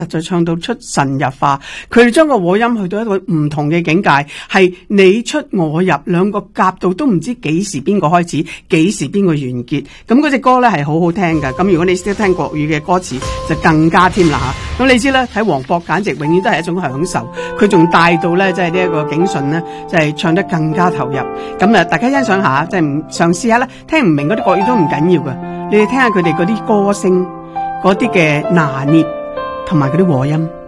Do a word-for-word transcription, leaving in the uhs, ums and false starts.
實在唱到出神入化，佢哋將個和音去到一個唔同嘅境界，係你出我入，兩個夾到都唔知幾時邊個開始，幾時邊個完結。咁嗰隻歌咧係好好聽㗎。咁如果你識得聽國語嘅歌詞，就更加添啦吓。咁你知咧，睇黃渤簡直永遠都係一種享受，佢仲帶到咧即係呢一個警訊咧，就係唱得更加投入。咁啊，大家欣賞下，即係唔嘗試下啦，聽唔明嗰啲國語都唔緊要㗎，你哋聽下佢哋嗰啲歌聲，嗰啲嘅拿捏同埋嗰啲和音。